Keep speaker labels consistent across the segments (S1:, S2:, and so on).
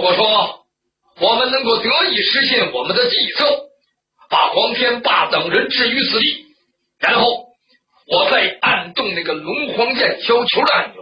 S1: 果说我们能够得以实现我们的计策，把黄天霸等人置于死地，然后我再按动那个龙皇焰小球的按钮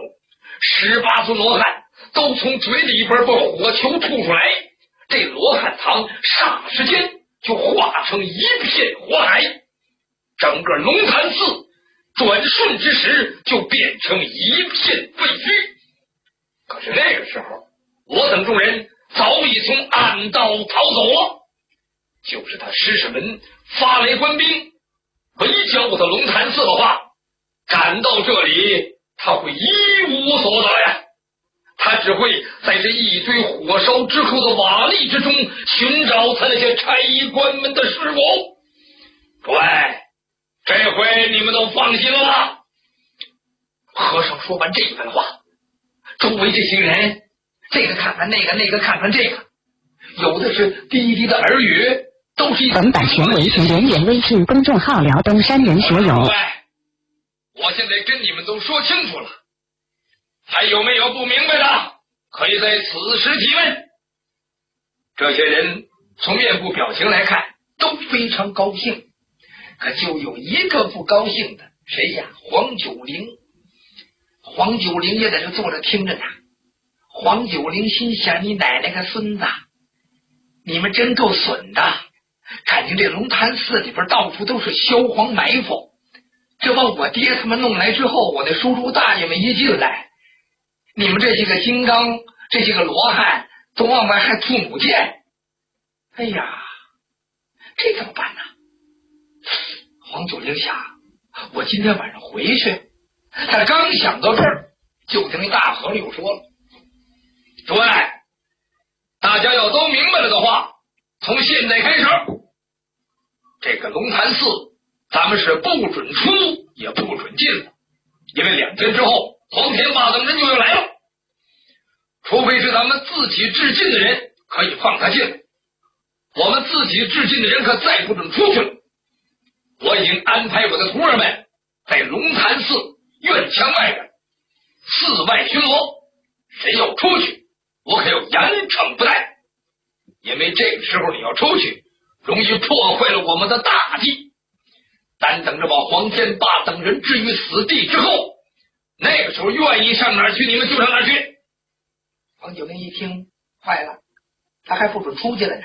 S1: ，18尊罗汉都从嘴里边把火球吐出来，这罗汉堂霎时间就化成一片火海，整个龙潭寺转瞬之时就变成一片废墟。可是那个时候，我等众人早已从暗道逃走了。就是他石狮门发雷官兵围剿我的龙潭寺的话，赶到这里他会一无所得呀。他只会在这一堆火烧之后的瓦砾之中寻找他那些差官们的尸骨。诸位，这回你们都放心了吧？和尚说完这一番话，周围这些人这个看看那个，那个看看这个，有的是低低的耳语，都是
S2: 本版权为请连连微信公众号辽东山人所有。
S1: 我现在跟你们都说清楚了，还有没有不明白的，可以在此时提问。这些人从面部表情来看都非常高兴，可就有一个不高兴的，谁呀？黄九龄。黄九龄也在这坐着听着呢。黄九龄心想，你奶奶个孙子，你们真够损的，感情这龙潭寺里边到处都是萧黄埋伏，这把我爹他们弄来之后，我那叔叔大爷们一进来，你们这些个金刚，这些个罗汉都往外还吐弩箭。哎呀，这怎么办呢？黄九龄想，我今天晚上回去。他刚想到这儿，就听那大和尚又说了：“诸位，大家要都明白了的话，从现在开始，这个龙潭寺咱们是不准出也不准进了，因为2天之后黄天霸等人就要来了。除非是咱们自己致敬的人，可以放他进来，我们自己致敬的人可再不准出去了。我已经安排我的徒儿们在龙潭寺院墙外边寺外巡逻，谁要出去，我可要严惩不贷。因为这个时候你要出去，容易破坏了我们的大计。单等着把黄天霸等人置于死地之后，那个时候愿意上哪儿去，你们就上哪儿去。”黄九龄一听，坏了，他还不准出去了呢。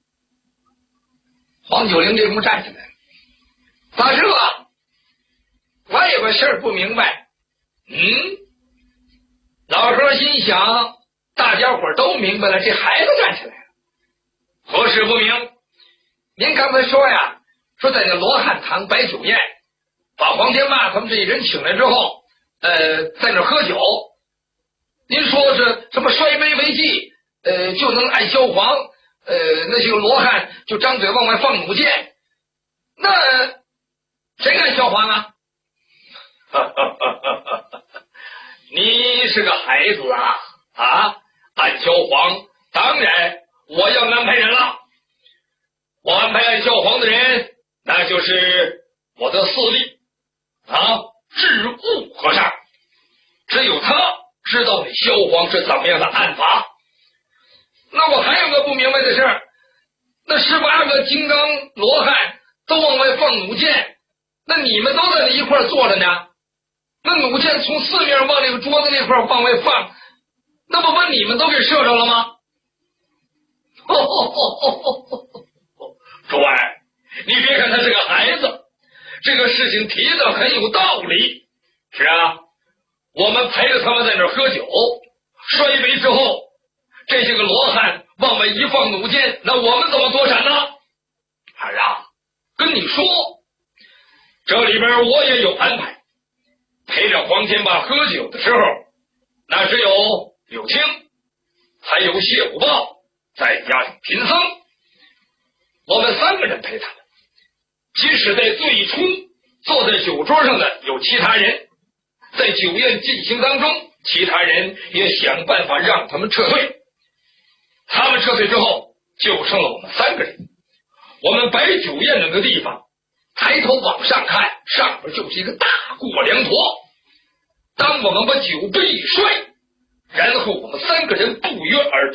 S1: 黄九龄这功站起来了：“大师啊，我有个事儿不明白。”老和尚心想，大家伙都明白了，这孩子站起来了，何事不明？您刚才说呀，说在那罗汉堂摆酒宴，把黄天霸他们这一人请来之后，在那喝酒。您说是什么摔杯为祭，就能按萧黄，那些个罗汉就张嘴往外放弩箭，那谁按萧黄啊？你是个孩子啊！按萧黄，当然我要安排人了。我安排按萧黄的人，那就是我的四弟智悟和尚，只有他知道你萧黄是怎么样的按法。那我还有个不明白的事，那18个金刚罗汉都往外放弩箭，那你们都在那一块坐着呢，那弩箭从四面往那个桌子那块往外放，那不把你们都给射着了吗？诸位，你别看他是个孩子，这个事情提的很有道理。是啊，我们陪着他们在那儿喝酒，摔杯之后，这些个罗汉往外一放弩箭，那我们怎么躲闪呢？孩儿啊，跟你说，这里边我也有安排。陪着黄天霸喝酒的时候，那只有柳青，还有谢虎豹，再加上贫僧，我们3个人陪他们。即使在最初坐在酒桌上的有其他人，在酒宴进行当中，其他人也想办法让他们撤退。他们撤退之后，就剩了我们3个人。我们摆酒宴那个地方，抬头往上看，上边就是一个大过梁坨。当我们把酒杯一摔，然后我们3个人不约而